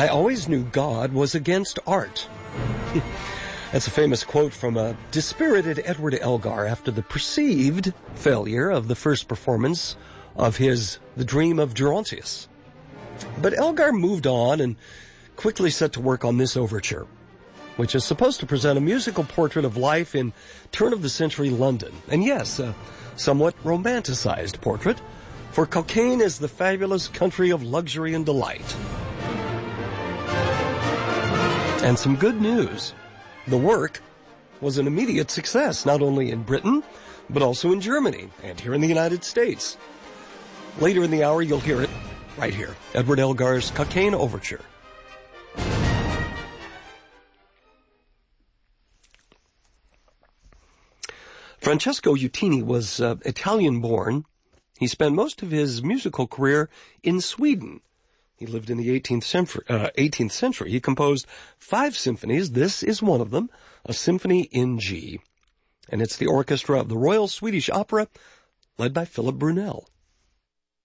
I always knew God was against art. That's a famous quote from a dispirited Edward Elgar after the perceived failure of the first performance of his The Dream of Gerontius. But Elgar moved on and quickly set to work on this overture, which is supposed to present a musical portrait of life in turn-of-the-century London. And yes, a somewhat romanticized portrait, for Cockaigne is the fabulous country of luxury and delight. And some good news. The work was an immediate success, not only in Britain, but also in Germany and here in the United States. Later in the hour, you'll hear it right here. Edward Elgar's Cockaigne Overture. Francesco Utini was Italian-born. He spent most of his musical career in Sweden. He lived in the 18th century. He composed 5 symphonies. This is one of them, a symphony in G. And it's the orchestra of the Royal Swedish Opera, led by Philip Brunel.